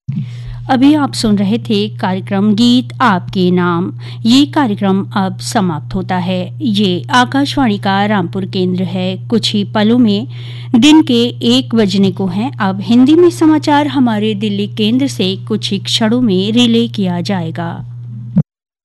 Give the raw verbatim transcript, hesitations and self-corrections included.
अभी आप सुन रहे थे कार्यक्रम गीत आपके नाम। ये कार्यक्रम अब समाप्त होता है। ये आकाशवाणी का रामपुर केंद्र है। कुछ ही पलों में दिन के एक बजने को हैं। अब हिंदी में समाचार हमारे दिल्ली केंद्र से कुछ ही क्षणों में रिले किया जाएगा।